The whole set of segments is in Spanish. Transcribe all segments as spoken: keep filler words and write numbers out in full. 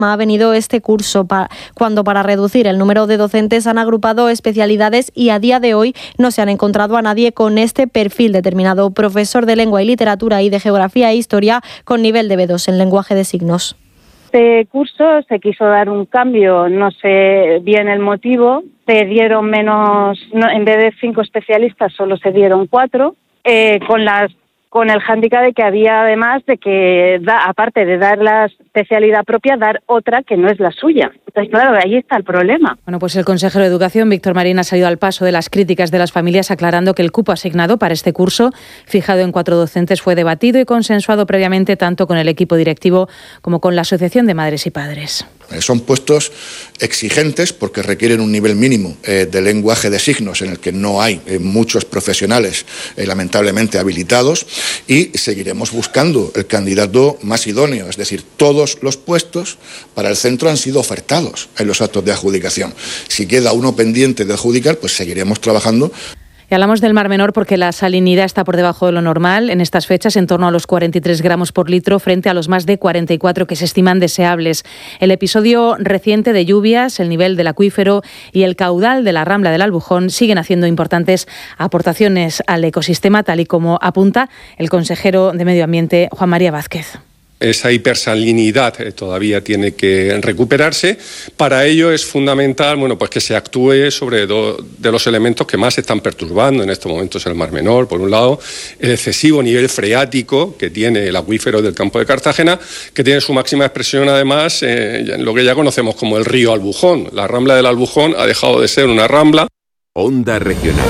ha venido este curso, pa, cuando para reducir el número de docentes han agrupado especialidades y a día de hoy no se han encontrado a nadie con este perfil determinado, profesor de lengua y literatura y de geografía e historia con nivel de B dos en lenguaje de signos. Este curso se quiso dar un cambio, no sé bien el motivo, se dieron menos, no, en vez de cinco especialistas solo se dieron cuatro, eh, con las con el hándicap de que había además de que, da, aparte de dar la especialidad propia, dar otra que no es la suya. Entonces, claro, ahí está el problema. Bueno, pues el consejero de Educación, Víctor Marín, ha salido al paso de las críticas de las familias, aclarando que el cupo asignado para este curso, fijado en cuatro docentes, fue debatido y consensuado previamente tanto con el equipo directivo como con la Asociación de Madres y Padres. Son puestos exigentes porque requieren un nivel mínimo eh, de lenguaje de signos en el que no hay eh, muchos profesionales eh, lamentablemente habilitados, y seguiremos buscando el candidato más idóneo. Es decir, todos los puestos para el centro han sido ofertados en los actos de adjudicación. Si queda uno pendiente de adjudicar, pues seguiremos trabajando. Y hablamos del Mar Menor porque la salinidad está por debajo de lo normal en estas fechas, en torno a los cuarenta y tres gramos por litro frente a los más de cuarenta y cuatro que se estiman deseables. El episodio reciente de lluvias, el nivel del acuífero y el caudal de la Rambla del Albujón siguen haciendo importantes aportaciones al ecosistema, tal y como apunta el consejero de Medio Ambiente, Juan María Vázquez. Esa hipersalinidad eh, todavía tiene que recuperarse. Para ello es fundamental, bueno, pues que se actúe sobre dos de los elementos que más se están perturbando en estos momentos en el Mar Menor. Por un lado, el excesivo nivel freático que tiene el acuífero del Campo de Cartagena, que tiene su máxima expresión además eh, en lo que ya conocemos como el río Albujón. La Rambla del Albujón ha dejado de ser una rambla. Onda Regional.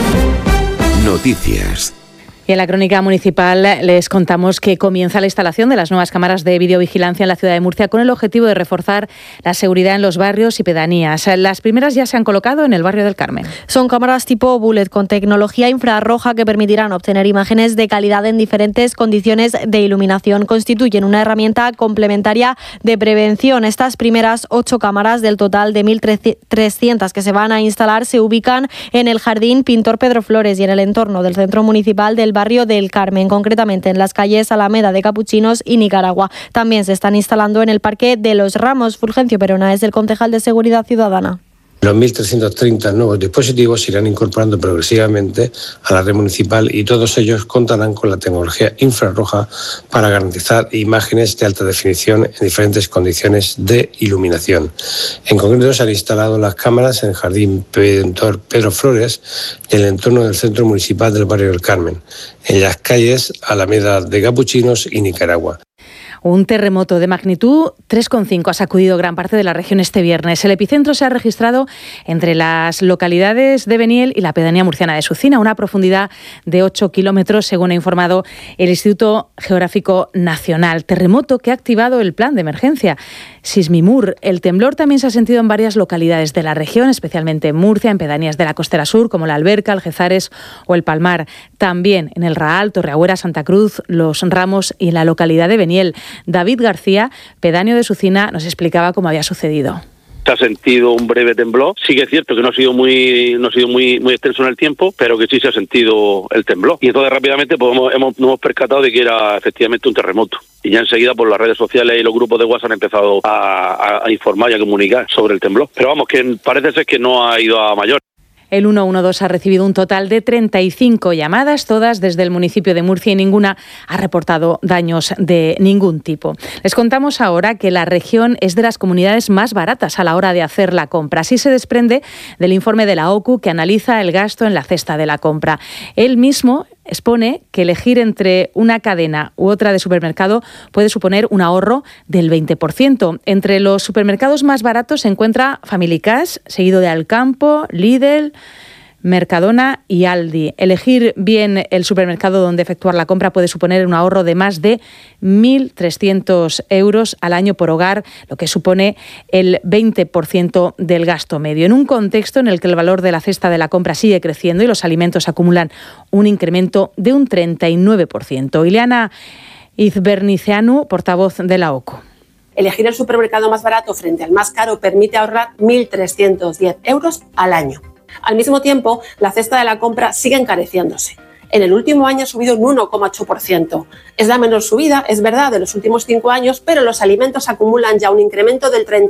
Noticias. Y en la crónica municipal les contamos que comienza la instalación de las nuevas cámaras de videovigilancia en la ciudad de Murcia con el objetivo de reforzar la seguridad en los barrios y pedanías. Las primeras ya se han colocado en el barrio del Carmen. Son cámaras tipo Bullet con tecnología infrarroja que permitirán obtener imágenes de calidad en diferentes condiciones de iluminación. Constituyen una herramienta complementaria de prevención. Estas primeras ocho cámaras del total de mil trescientas que se van a instalar se ubican en el Jardín Pintor Pedro Flores y en el entorno del centro municipal del barrio del Carmen, concretamente en las calles Alameda de Capuchinos y Nicaragua. También se están instalando en el Parque de los Ramos. Fulgencio Perona es el concejal de Seguridad Ciudadana. Los mil trescientos treinta nuevos dispositivos se irán incorporando progresivamente a la red municipal y todos ellos contarán con la tecnología infrarroja para garantizar imágenes de alta definición en diferentes condiciones de iluminación. En concreto, se han instalado las cámaras en el Jardín Pintor Pedro Flores y en el entorno del centro municipal del barrio del Carmen, en las calles Alameda de Capuchinos y Nicaragua. Un terremoto de magnitud tres coma cinco ha sacudido gran parte de la región este viernes. El epicentro se ha registrado entre las localidades de Beniel y la pedanía murciana de Sucina, a una profundidad de ocho kilómetros, según ha informado el Instituto Geográfico Nacional. Terremoto que ha activado el plan de emergencia Sismimur. El temblor también se ha sentido en varias localidades de la región, especialmente en Murcia, en pedanías de la costera sur, como La Alberca, Algezares o El Palmar. También en El Raal, Torreagüera, Santa Cruz, Los Ramos y en la localidad de Beniel. David García, pedáneo de Sucina, nos explicaba cómo había sucedido. Se ha sentido un breve temblor. Sí que es cierto que no ha sido muy no ha sido muy muy extenso en el tiempo, pero que sí se ha sentido el temblor. Y entonces rápidamente pues, hemos, hemos, nos hemos percatado de que era efectivamente un terremoto. Y ya enseguida por las redes sociales y los grupos de WhatsApp han empezado a, a, a informar y a comunicar sobre el temblor. Pero vamos, que parece ser que no ha ido a mayor. El ciento doce ha recibido un total de treinta y cinco llamadas, todas desde el municipio de Murcia, y ninguna ha reportado daños de ningún tipo. Les contamos ahora que la región es de las comunidades más baratas a la hora de hacer la compra. Así se desprende del informe de la O C U, que analiza el gasto en la cesta de la compra. Él mismo expone que elegir entre una cadena u otra de supermercado puede suponer un ahorro del veinte por ciento. Entre los supermercados más baratos se encuentra Family Cash, seguido de Alcampo, Lidl, Mercadona y Aldi. Elegir bien el supermercado donde efectuar la compra puede suponer un ahorro de más de mil trescientos euros al año por hogar, lo que supone el veinte por ciento del gasto medio. En un contexto en el que el valor de la cesta de la compra sigue creciendo y los alimentos acumulan un incremento de un treinta y nueve por ciento. Ileana Izbernicianu, portavoz de la O C U. Elegir el supermercado más barato frente al más caro permite ahorrar mil trescientos diez euros al año. Al mismo tiempo, la cesta de la compra sigue encareciéndose. en el último año ha subido un uno coma ocho por ciento. Es la menor subida, es verdad, de los últimos cinco años, pero los alimentos acumulan ya un incremento del treinta